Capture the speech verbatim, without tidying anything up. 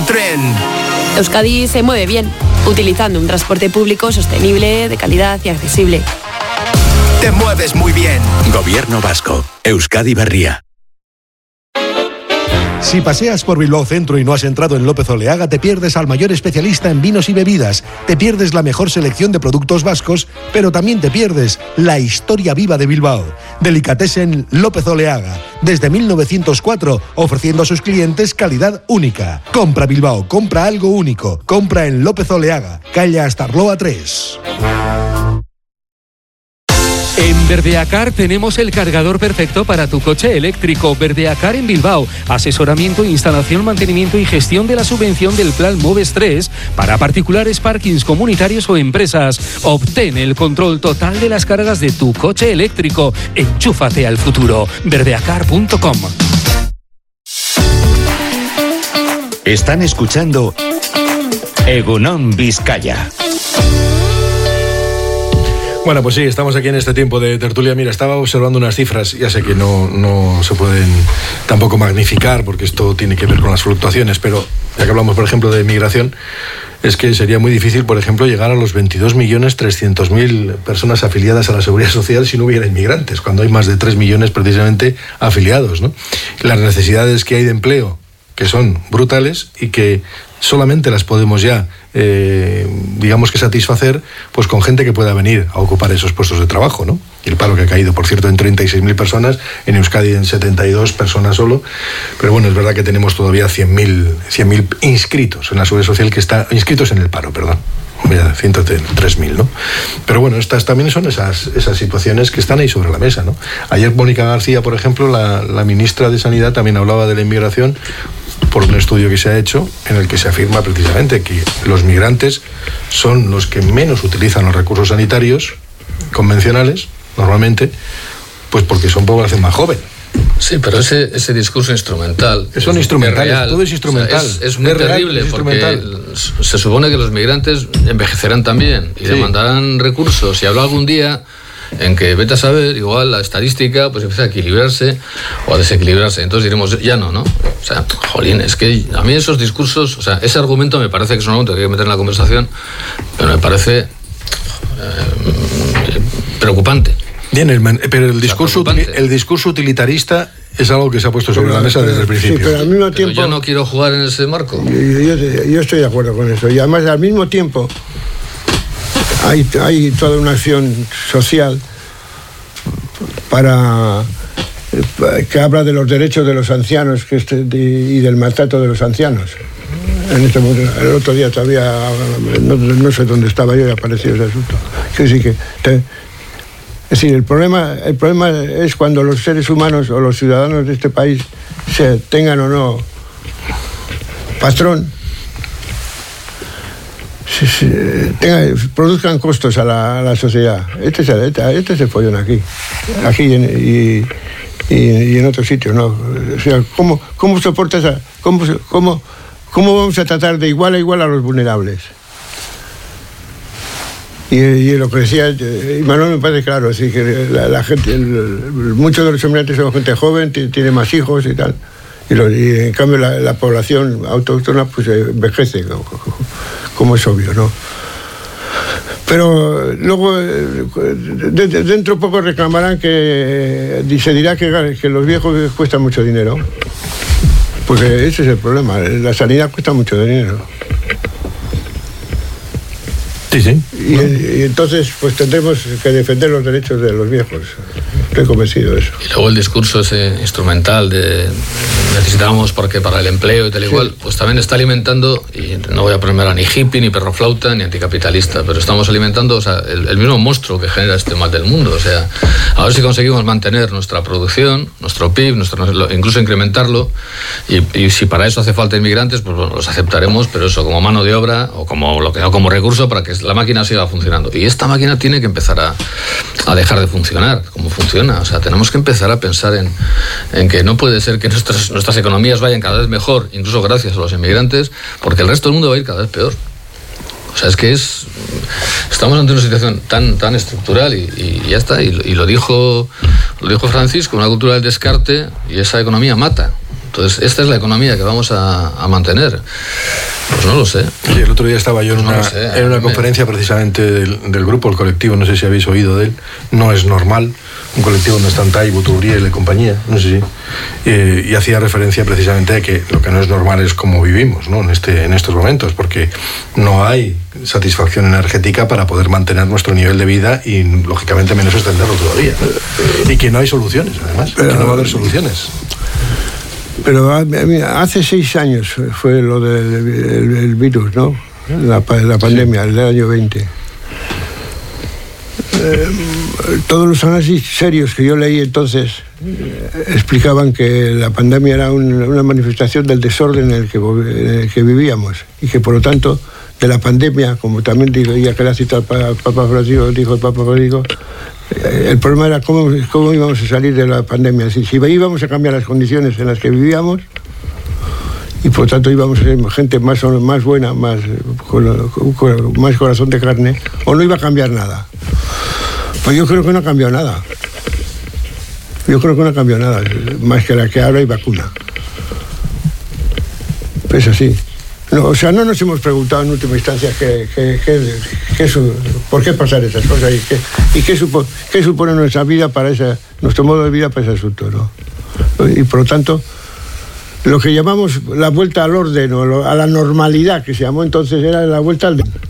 tren. Euskadi se mueve bien, utilizando un transporte público sostenible, de calidad y accesible. Te mueves muy bien. Gobierno vasco. Euskadi Berria. Si paseas por Bilbao Centro y no has entrado en López Oleaga, te pierdes al mayor especialista en vinos y bebidas, te pierdes la mejor selección de productos vascos, pero también te pierdes la historia viva de Bilbao. Delicatessen López Oleaga, desde mil novecientos cuatro, ofreciendo a sus clientes calidad única. Compra Bilbao, compra algo único, compra en López Oleaga, calle Astarloa tres. En Verdeacar tenemos el cargador perfecto para tu coche eléctrico. Verdeacar en Bilbao. Asesoramiento, instalación, mantenimiento y gestión de la subvención del Plan Moves tres para particulares, parkings comunitarios o empresas. Obtén el control total de las cargas de tu coche eléctrico. Enchúfate al futuro. verdeacar punto com. Están escuchando Egunon Vizcaya. Bueno, pues sí, estamos aquí en este tiempo de tertulia. Mira, estaba observando unas cifras, ya sé que no, no se pueden tampoco magnificar porque esto tiene que ver con las fluctuaciones, pero ya que hablamos, por ejemplo, de migración, es que sería muy difícil, por ejemplo, llegar a los veintidós millones trescientos mil personas afiliadas a la Seguridad Social si no hubiera inmigrantes, cuando hay más de tres millones precisamente afiliados, ¿no? Las necesidades que hay de empleo, que son brutales y que solamente las podemos ya, eh, digamos que satisfacer, pues con gente que pueda venir a ocupar esos puestos de trabajo, ¿no? Y el paro que ha caído, por cierto, en treinta y seis mil personas, en Euskadi en setenta y dos personas solo, pero bueno, es verdad que tenemos todavía cien mil inscritos en la Seguridad Social, que está inscritos en el paro, perdón. ciento tres mil, ¿no? Pero bueno, estas también son esas, esas situaciones que están ahí sobre la mesa, ¿no? Ayer Mónica García, por ejemplo, la, la ministra de Sanidad, también hablaba de la inmigración por un estudio que se ha hecho en el que se afirma precisamente que los migrantes son los que menos utilizan los recursos sanitarios convencionales, normalmente, pues porque son población más joven. Sí, pero ese, ese discurso instrumental... Son instrumentales, todo es instrumental. O sea, es, es muy es terrible, real, es porque se supone que los migrantes envejecerán también y sí. demandarán recursos. Y habrá algún día en que, vete a saber, igual la estadística pues empieza a equilibrarse o a desequilibrarse. Entonces diremos, ya no, ¿no? O sea, jolín, es que a mí esos discursos, o sea, ese argumento me parece que es un argumento que hay que meter en la conversación, pero me parece eh, preocupante. Bien, el, pero el discurso, el discurso utilitarista es algo que se ha puesto sobre pero, la mesa desde el principio. Sí, pero al mismo tiempo... Pero yo no quiero jugar en ese marco. Yo, yo, yo estoy de acuerdo con eso. Y además, al mismo tiempo, hay, hay toda una acción social para que habla de los derechos de los ancianos que este, de, y del maltrato de los ancianos. En este, el otro día todavía, no, no sé dónde estaba yo y apareció ese asunto. Sí, sí que... Te, Es decir, el problema, el problema es cuando los seres humanos o los ciudadanos de este país se tengan o no patrón, se, se, tengan, produzcan costos a la, a la sociedad. Este es, el, este es el follón aquí, aquí y, y, y, y en otros sitios, ¿no? O sea, ¿cómo, cómo soporta esa, cómo, cómo, cómo vamos a tratar de igual a igual a los vulnerables? Y, y lo que decía Manuel me parece claro, es decir, que la, la gente, el, el, muchos de los inmigrantes son gente joven, t- tiene más hijos y tal, y, lo, y en cambio la, la población autóctona pues envejece, como, como es obvio, ¿no? Pero luego de, de, dentro poco reclamarán que se dirá que, que los viejos cuestan mucho dinero, porque ese es el problema, la sanidad cuesta mucho dinero. Sí, sí. Y, y entonces pues tendremos que defender los derechos de los viejos. Estoy convencido de eso. Y luego el discurso ese instrumental de necesitamos porque para el empleo y tal igual, sí. Pues también está alimentando, y no voy a ponerme ahora ni hippie, ni perroflauta, ni anticapitalista, pero estamos alimentando, o sea, el, el mismo monstruo que genera este mal del mundo. O sea, a ver si conseguimos mantener nuestra producción, nuestro P I B, nuestro, incluso incrementarlo, y, y si para eso hace falta inmigrantes, pues bueno, los aceptaremos, pero eso como mano de obra o como lo que o como recurso para que la máquina siga funcionando. Y esta máquina tiene que empezar a, a dejar de funcionar, como funciona. O sea, tenemos que empezar a pensar en, en que no puede ser que nuestras, nuestras economías vayan cada vez mejor, incluso gracias a los inmigrantes, porque el resto del mundo va a ir cada vez peor. O sea, es que es... Estamos ante una situación tan, tan estructural y, y ya está. Y, y lo dijo, lo dijo Francisco, una cultura del descarte, y esa economía mata. Entonces, ¿esta es la economía que vamos a, a mantener? Pues no lo sé. Sí, el otro día estaba yo en una, no sé, en una conferencia me... precisamente del, del grupo, el colectivo, no sé si habéis oído de él, No es Normal, un colectivo donde están Tai, Buturiel y compañía, no sé si, eh, y hacía referencia precisamente a que lo que no es normal es cómo vivimos, ¿no? en, este, en estos momentos, porque no hay satisfacción energética para poder mantener nuestro nivel de vida y, lógicamente, menos extenderlo todavía. Y que no hay soluciones, además, Pero... que no va a haber soluciones. Pero hace seis años fue lo del el, el virus, ¿no? La, la pandemia, sí. El del año veinte. Eh, todos los análisis serios que yo leí entonces eh, explicaban que la pandemia era un, una manifestación del desorden en el, que, en el que vivíamos y que, por lo tanto, de la pandemia, como también digo, ya que la cita el Papa Francisco, dijo el Papa Francisco, el problema era cómo, cómo íbamos a salir de la pandemia. Si, si íbamos a cambiar las condiciones en las que vivíamos y por tanto íbamos a ser gente más, más buena, más, con, con más corazón de carne, o no iba a cambiar nada. Pues yo creo que no ha cambiado nada. Yo creo que no ha cambiado nada, más que la que ahora hay vacuna. Pues así. No, o sea, no nos hemos preguntado en última instancia qué, qué, qué, qué, por qué pasar esas cosas y qué, y qué, supo, qué supone nuestra vida para esa, nuestro modo de vida para ese asunto, ¿no? Y por lo tanto, lo que llamamos la vuelta al orden o a la normalidad, que se llamó entonces, era la vuelta al